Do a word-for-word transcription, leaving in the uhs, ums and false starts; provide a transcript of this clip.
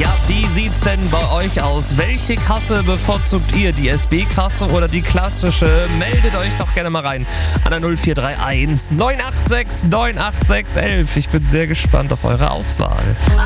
Ja, wie sieht's denn bei euch aus? Welche Kasse bevorzugt ihr? Die S B-Kasse oder die klassische? Meldet euch doch gerne mal rein an der null vier drei eins neun acht sechs neun acht sechs eins eins. Ich bin sehr gespannt auf eure Auswahl.